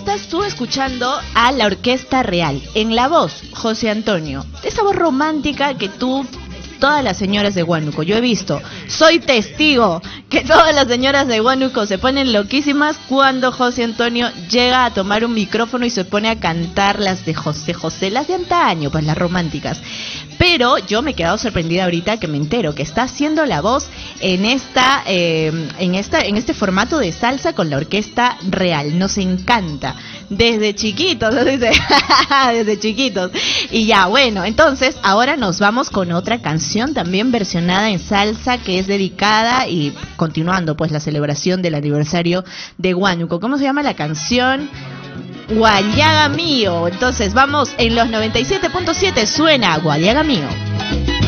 estás tú escuchando a la Orquesta Real. En la voz, José Antonio. Esa voz romántica que todas las señoras de Huánuco, yo he visto, soy testigo que todas las señoras de Huánuco se ponen loquísimas cuando José Antonio llega a tomar un micrófono y se pone a cantar las de José José, las de antaño, pues las románticas. Pero yo me he quedado sorprendida ahorita que me entero que está haciendo la voz en este formato de salsa con la Orquesta Real. Nos encanta. Desde chiquitos, ¿no? Dice, desde chiquitos. Y ya, bueno, entonces ahora nos vamos con otra canción también versionada en salsa que es dedicada y continuando pues la celebración del aniversario de Huánuco. ¿Cómo se llama la canción? Guayaga Mío. Entonces vamos en los 97.7, suena Guayaga Mío.